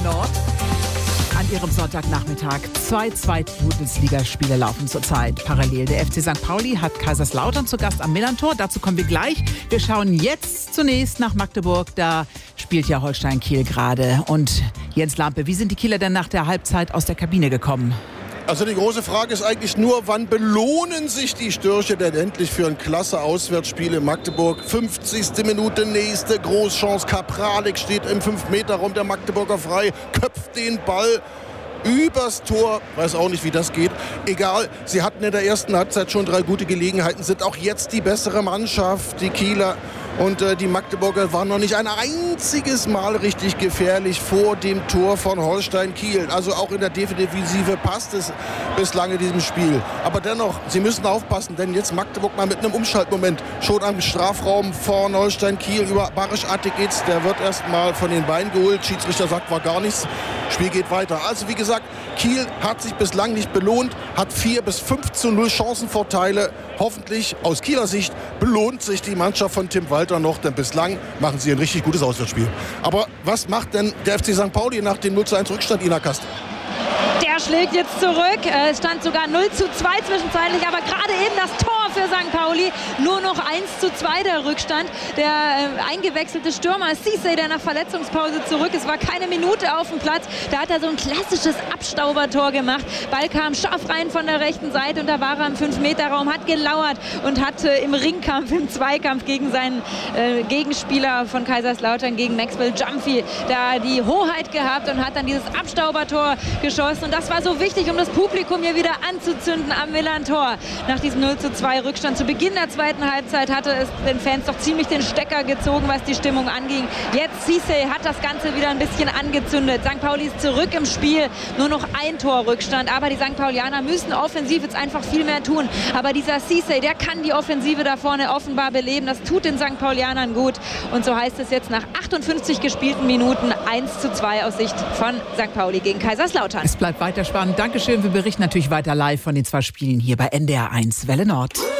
Nord. An ihrem Sonntagnachmittag 2 Zweitbundesligaspiele laufen zurzeit parallel. Der FC St. Pauli hat Kaiserslautern zu Gast am Millerntor. Dazu kommen wir gleich. Wir schauen jetzt zunächst nach Magdeburg. Da spielt ja Holstein Kiel gerade. Und Jens Lampe, wie sind die Kieler denn nach der Halbzeit aus der Kabine gekommen? Also die große Frage ist eigentlich nur, wann belohnen sich die Störche denn endlich für ein klasse Auswärtsspiel in Magdeburg? 50. Minute, nächste Großchance. Kapralik steht im 5-Meter-Raum der Magdeburger frei, köpft den Ball übers Tor. Weiß auch nicht, wie das geht. Egal, sie hatten in der ersten Halbzeit schon 3 gute Gelegenheiten, sind auch jetzt die bessere Mannschaft, die Kieler. Und die Magdeburger waren noch nicht ein einziges Mal richtig gefährlich vor dem Tor von Holstein Kiel. Also auch in der Defensive passt es bislang in diesem Spiel. Aber dennoch, sie müssen aufpassen, denn jetzt Magdeburg mal mit einem Umschaltmoment. Schon am Strafraum von Holstein Kiel über Barisch Atikitz. Der wird erst mal von den Beinen geholt. Schiedsrichter sagt, war gar nichts. Spiel geht weiter. Also wie gesagt, Kiel hat sich bislang nicht belohnt, hat 4 bis 5:0 Chancenvorteile. Hoffentlich aus Kieler Sicht belohnt sich die Mannschaft von Tim Walter noch, denn bislang machen sie ein richtig gutes Auswärtsspiel. Aber was macht denn der FC St. Pauli nach dem 0:1 Rückstand, Ina Kast? Der schlägt jetzt zurück. Es stand sogar 0:2 zwischenzeitlich, aber gerade eben das Tor für St. Pauli. Nur noch 1:2 der Rückstand. Der eingewechselte Stürmer Cissé, der nach Verletzungspause zurück ist, war keine Minute auf dem Platz. Da hat er so ein klassisches Abstaubertor gemacht. Ball kam scharf rein von der rechten Seite und da war er im 5-Meter-Raum, hat gelauert und hat im Ringkampf, im Zweikampf gegen seinen Gegenspieler von Kaiserslautern, gegen Maxwell Jumpy, da die Hoheit gehabt und hat dann dieses Abstaubertor geschossen. Und das war so wichtig, um das Publikum hier wieder anzuzünden am Millerntor. Nach diesem 0:2 Rückstand zu Beginn der zweiten Halbzeit hatte es den Fans doch ziemlich den Stecker gezogen, was die Stimmung anging. Jetzt Cissé hat das Ganze wieder ein bisschen angezündet. St. Pauli ist zurück im Spiel, nur noch ein Tor Rückstand. Aber die St. Paulianer müssen offensiv jetzt einfach viel mehr tun. Aber dieser Cissé, der kann die Offensive da vorne offenbar beleben. Das tut den St. Paulianern gut. Und so heißt es jetzt nach 58 gespielten Minuten 1:2 aus Sicht von St. Pauli gegen Kaiserslautern. Es bleibt weiter spannend. Dankeschön. Wir berichten natürlich weiter live von den 2 Spielen hier bei NDR 1 Welle Nord.